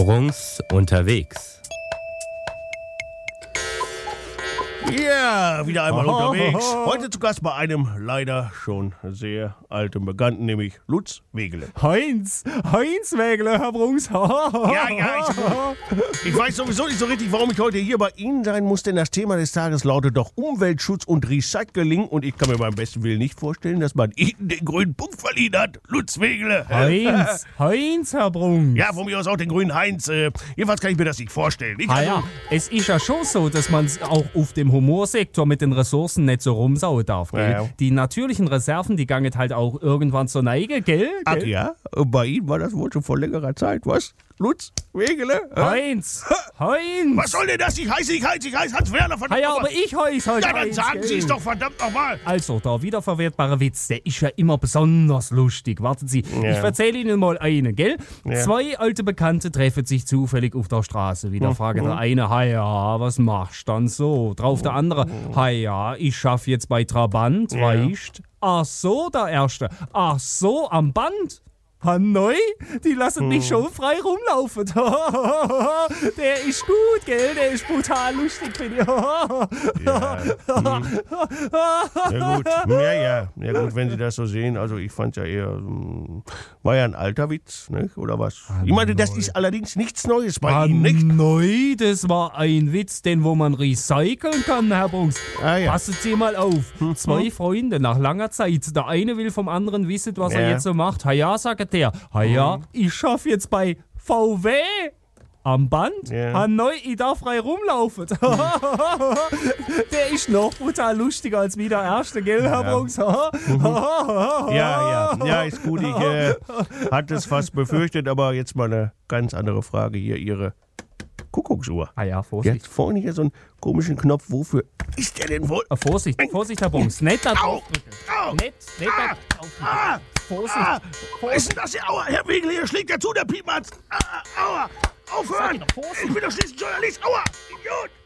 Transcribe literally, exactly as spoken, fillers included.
Bruns unterwegs. Ja, wieder einmal Aha. unterwegs. Heute zu Gast bei einem leider schon sehr alten Bekannten, nämlich Lutz Wegele. Heinz, Heinz Wägele, Herr Bruns. Ja, ja, ich, ich weiß sowieso nicht so richtig, warum ich heute hier bei Ihnen sein muss, denn das Thema des Tages lautet doch Umweltschutz und Recycling und ich kann mir beim besten Willen nicht vorstellen, dass man Ihnen den grünen Punkt verliehen hat. Lutz Wegele. Heinz, Heinz, Herr Bruns. Ja, von mir aus auch den grünen Heinz. Äh, jedenfalls kann ich mir das nicht vorstellen. Ich, Ah ja, es ist ja schon so, dass man auch auf dem Humorsektor mit den Ressourcen nicht so rumsauen darf. Gell? Ja, ja. Die natürlichen Reserven, die gangen halt auch irgendwann zur Neige, gell? Ach gell? ja, bei Ihnen war das wohl schon vor längerer Zeit, was? Lutz Wegele? Hä? Heinz, Heinz. Was soll denn das? Ich heiße, ich heiße, ich heiße Hans Werner von Ah ja, aber ich heiß halt Ja, dann Heinz, sagen Sie gell? es doch verdammt nochmal. Also, der wiederverwertbare Witz, der ist ja immer besonders lustig. Warten Sie, Ja. ich erzähle Ihnen mal einen, gell? Ja. Zwei alte Bekannte treffen sich zufällig auf der Straße. Wieder Hm, fragt der eine, ha ja, was machst du dann so? Drauf der andere, ha ja, ich schaff jetzt bei Trabant, Ja. weißt? Ach so, der Erste. Ach so, am Band? Hanoi? Die lassen mich schon frei rumlaufen. Der ist gut, gell? Der ist brutal lustig, finde ich. Ja, hm. ja gut, ja, ja, ja gut, wenn Sie das so sehen, also ich fand ja eher, hm, war ja ein alter Witz, nicht? Oder was? Ich meine, das ist allerdings nichts Neues bei Ihnen, nicht? Hanoi, das war ein Witz, den wo man recyceln kann, Herr Bruns. Ah, ja. Passen Sie mal auf. Zwei Freunde nach langer Zeit. Der eine will vom anderen wissen, was er Ja. jetzt so macht. Ha ja, sagt der. Ha ja, ich schaff jetzt bei V W. Am Band? Ja. Hanoi, ich darf frei rumlaufen. Der ist noch brutal lustiger als wie der erste, gell, Herr Ja. Bruns? Ja, ja, ja, ist gut, ich äh, hatte es fast befürchtet, aber jetzt mal eine ganz andere Frage hier, Ihre Kuckucksuhr. Ah ja, Die Vorsicht. hat vorne hier so einen komischen Knopf, wofür ist der denn wohl? Äh, Vorsicht, Vorsicht, Herr Bruns. Nicht da Au! draufdrücken. Au! Nicht, nicht da Ah! draufdrücken. Ah! Vorsicht. Ah! Was ist denn das hier? Aua, Herr Wegele, hier schlägt ja zu, der Piepmatz. Ah, aua, aufhören! Sag ich doch, Vorsicht. Ich bin doch schließlich Journalist. Aua, Idiot!